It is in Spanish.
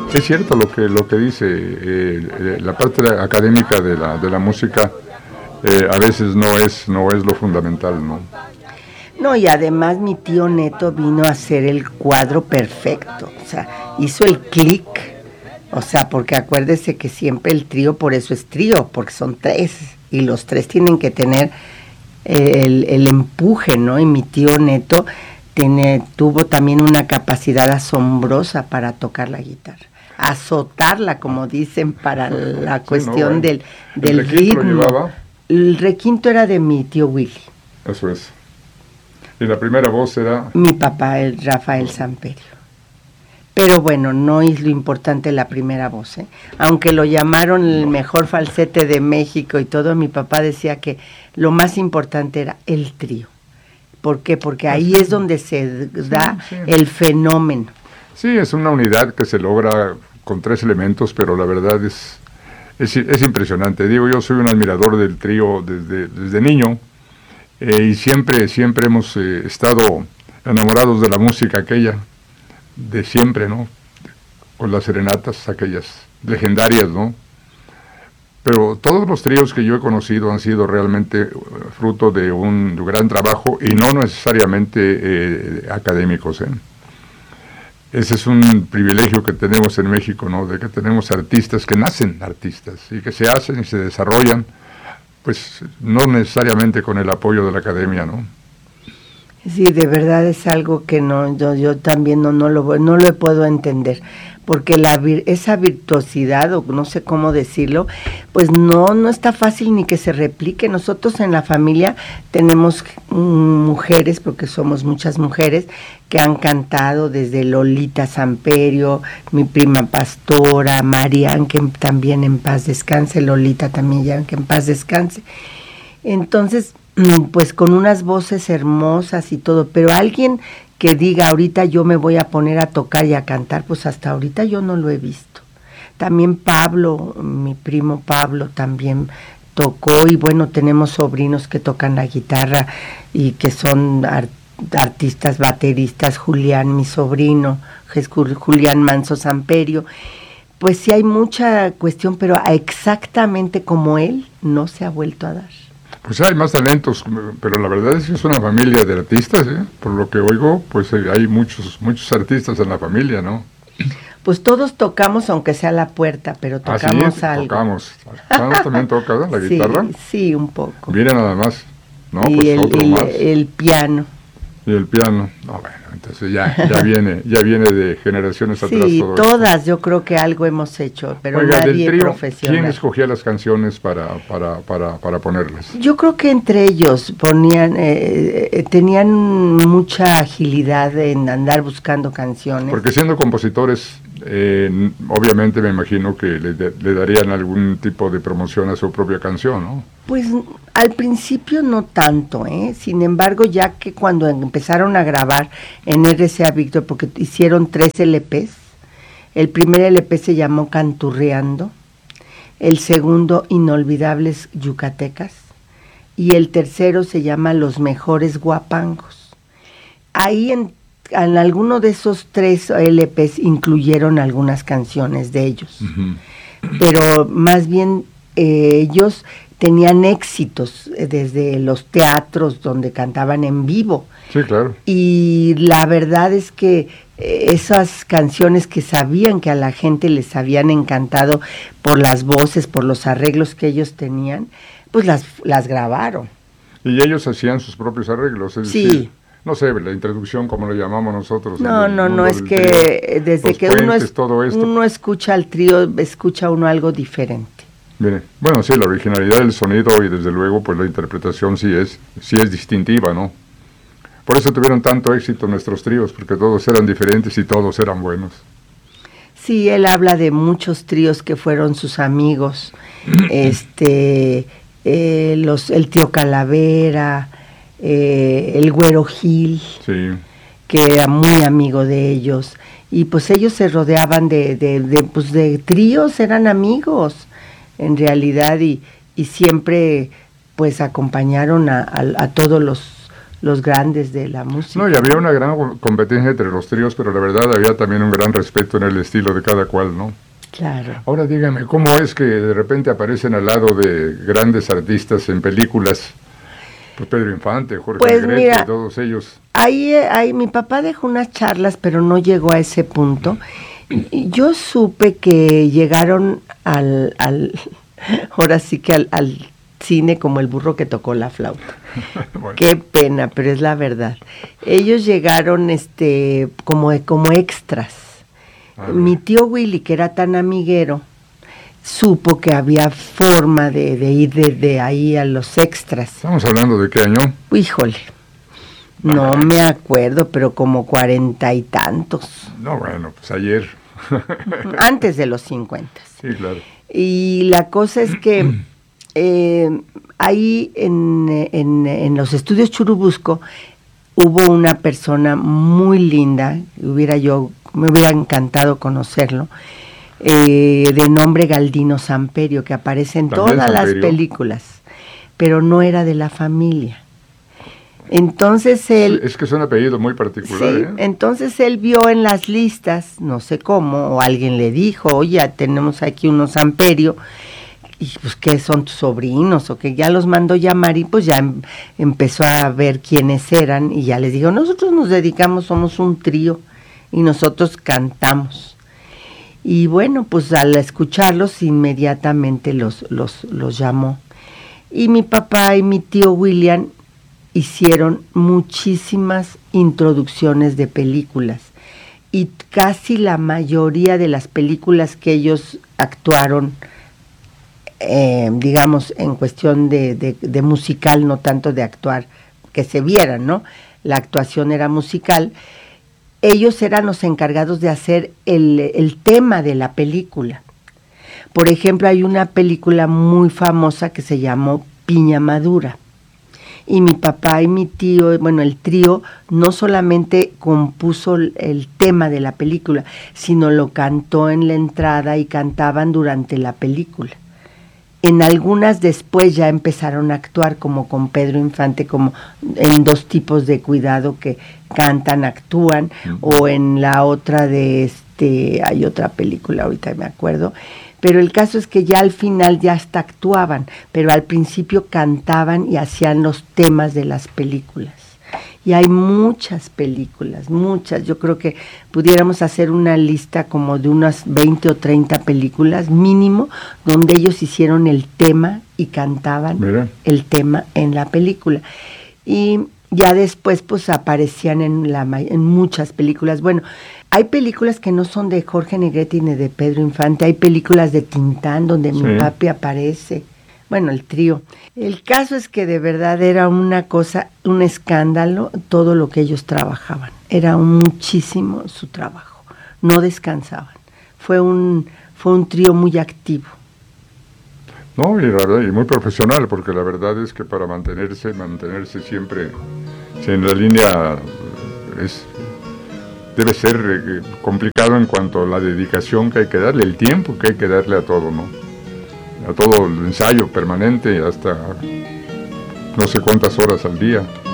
Es cierto lo que dice, la parte académica de la música a veces no es lo fundamental, ¿no? No, y además mi tío Neto vino a hacer el cuadro perfecto, o sea, hizo el clic, o sea, porque acuérdese que siempre el trío, por eso es trío, porque son tres, y los tres tienen que tener el empuje, ¿no? Y mi tío Neto tuvo también una capacidad asombrosa para tocar la guitarra, azotarla, como dicen, para la cuestión del ritmo. El requinto era de mi tío Willy. Eso es. Y la primera voz era... Mi papá, el Rafael Samperio. Pero bueno, no es lo importante la primera voz, ¿eh? Aunque lo llamaron el mejor falsete de México y todo, mi papá decía que lo más importante era el trío. ¿Por qué? Porque ahí es donde se da el fenómeno. Sí, es una unidad que se logra con tres elementos, pero la verdad es impresionante. Digo, yo soy un admirador del trío desde niño. Y siempre hemos estado enamorados de la música aquella, de siempre, ¿no? Con las serenatas aquellas legendarias, ¿no? Pero todos los tríos que yo he conocido han sido realmente fruto de un gran trabajo y no necesariamente académicos, ¿eh? Ese es un privilegio que tenemos en México, ¿no? De que tenemos artistas que nacen artistas y que se hacen y se desarrollan, pues no necesariamente con el apoyo de la academia, ¿no? Sí, de verdad es algo que yo también no lo puedo entender, porque esa virtuosidad, o no sé cómo decirlo, pues no está fácil ni que se replique. Nosotros en la familia tenemos mujeres, porque somos muchas mujeres, que han cantado desde Lolita Samperio, mi prima Pastora, Marian, que también en paz descanse, Lolita también ya que en paz descanse. Entonces, pues con unas voces hermosas y todo, pero alguien que diga ahorita yo me voy a poner a tocar y a cantar, pues hasta ahorita yo no lo he visto. También Pablo, mi primo Pablo también tocó, y bueno, tenemos sobrinos que tocan la guitarra y que son artistas, bateristas. Julián, mi sobrino, Julián Manso Samperio. Pues sí hay mucha cuestión, pero exactamente como él no se ha vuelto a dar. Pues hay más talentos, pero la verdad es que es una familia de artistas, ¿eh? Por lo que oigo, pues hay muchos artistas en la familia, ¿no? Pues todos tocamos, aunque sea la puerta, pero tocamos algo. Tocamos. ¿Sandra también toca la guitarra? Sí, un poco. Mira nada más, ¿no? Y pues el piano. Y el piano, no, bueno, entonces ya viene de generaciones atrás todo esto. Sí, todas, yo creo que algo hemos hecho, pero oiga, nadie del trío, profesional. ¿quién escogía las canciones para ponerlas? Yo creo que entre ellos tenían mucha agilidad en andar buscando canciones. Porque siendo compositores, obviamente me imagino que le darían algún tipo de promoción a su propia canción, ¿no? Pues al principio no tanto, sin embargo, ya que cuando empezaron a grabar en RCA Víctor, porque hicieron 3 LPs, el primer LP se llamó Canturreando, el segundo Inolvidables Yucatecas, y el tercero se llama Los Mejores Guapangos. Ahí en alguno de esos 3 LPs incluyeron algunas canciones de ellos, pero más bien ellos tenían éxitos desde los teatros donde cantaban en vivo. Sí, claro. Y la verdad es que esas canciones que sabían que a la gente les habían encantado por las voces, por los arreglos que ellos tenían, pues las grabaron. Y ellos hacían sus propios arreglos, es decir, no sé, la introducción como lo llamamos nosotros. No, es que trío, desde que uno escucha al trío, escucha uno algo diferente. Mire, bueno, sí, la originalidad del sonido y desde luego pues la interpretación sí es distintiva, ¿no? Por eso tuvieron tanto éxito nuestros tríos, porque todos eran diferentes y todos eran buenos. Sí, él habla de muchos tríos que fueron sus amigos, el tío Calavera, el Güero Gil, sí, que era muy amigo de ellos, y pues ellos se rodeaban de tríos, eran amigos en realidad, y siempre pues acompañaron a todos los grandes de la música. No, y había una gran competencia entre los tríos, pero la verdad había también un gran respeto en el estilo de cada cual, ¿no? Claro. Ahora dígame, ¿cómo es que de repente aparecen al lado de grandes artistas en películas? Pues Pedro Infante, Jorge Pues Negrete, mira, todos ellos. Ahí, mi papá dejó unas charlas, pero no llegó a ese punto. Y yo supe que llegaron ahora sí que al cine como el burro que tocó la flauta. Bueno. Qué pena, pero es la verdad. Ellos llegaron como extras. Mi tío Willy, que era tan amiguero, supo que había forma de ir desde ahí a los extras. ¿Estamos hablando de qué año? Híjole, no me acuerdo, pero como 40 y tantos. No, bueno, pues ayer. Antes de los 50. Sí, claro. Y la cosa es que ahí en los estudios Churubusco hubo una persona muy linda, me hubiera encantado conocerlo, de nombre Galdino Samperio, que aparece en todas las películas, pero no era de la familia. Entonces él... Es que es un apellido muy particular. Sí, entonces él vio en las listas, no sé cómo, o alguien le dijo, oye, tenemos aquí unos Samperio, y pues que son tus sobrinos, o que ya los mandó llamar, y pues ya empezó a ver quiénes eran, y ya les dijo, nosotros nos dedicamos, somos un trío, y nosotros cantamos. Y bueno, pues al escucharlos inmediatamente los llamó. Y mi papá y mi tío William hicieron muchísimas introducciones de películas. Y casi la mayoría de las películas que ellos actuaron, digamos, en cuestión de musical, no tanto de actuar, que se vieran, ¿no? La actuación era musical. Ellos eran los encargados de hacer el tema de la película. Por ejemplo, hay una película muy famosa que se llamó Piña Madura. Y mi papá y mi tío, bueno, el trío, no solamente compuso el tema de la película, sino lo cantó en la entrada y cantaban durante la película. En algunas después ya empezaron a actuar, como con Pedro Infante, como en dos tipos de cuidado que cantan, actúan, o en la otra hay otra película, ahorita me acuerdo, pero el caso es que ya al final ya hasta actuaban, pero al principio cantaban y hacían los temas de las películas. Y hay muchas películas, muchas. Yo creo que pudiéramos hacer una lista como de unas 20 o 30 películas mínimo, donde ellos hicieron el tema y cantaban el tema en la película. Y ya después pues aparecían en muchas películas. Bueno, hay películas que no son de Jorge Negrete ni de Pedro Infante, hay películas de Tintán donde mi papi aparece. Bueno, el trío. El caso es que de verdad era una cosa, un escándalo, todo lo que ellos trabajaban. Era muchísimo su trabajo. No descansaban. Fue un trío muy activo. No, y la verdad, y muy profesional, porque la verdad es que para mantenerse siempre en la línea debe ser complicado en cuanto a la dedicación que hay que darle, el tiempo que hay que darle a todo, ¿no? A todo el ensayo permanente hasta no sé cuántas horas al día.